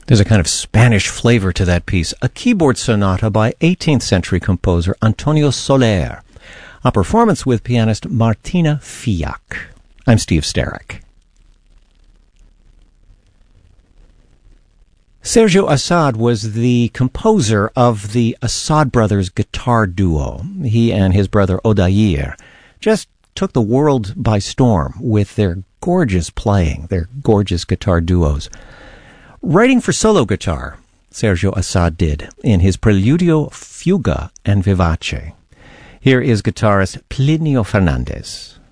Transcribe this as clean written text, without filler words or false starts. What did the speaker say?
There's a kind of Spanish flavor to that piece, a keyboard sonata by 18th century composer Antonio Soler, a performance with pianist Martina Fiak. I'm Steve Starrick. Sergio Assad was the composer of the Assad Brothers guitar duo. He and his brother Odair just took the world by storm with their gorgeous playing, their gorgeous guitar duos. Writing for solo guitar, Sergio Assad did, in his Preludio, Fuga, and Vivace. Here is guitarist Plinio Fernandez.